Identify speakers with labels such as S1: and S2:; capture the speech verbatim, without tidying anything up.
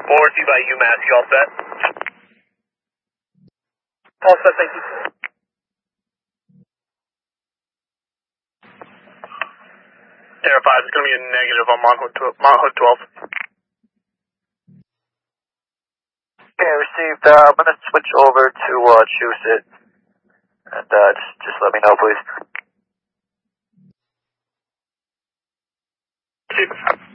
S1: four, T by UMass, you all set? All set, thank you. Air five is going to be a negative on Mount Hood twelve.
S2: Okay, received. Uh, I'm going to switch over to uh, Chusett. And uh, just, just let me know, please.
S1: Chief.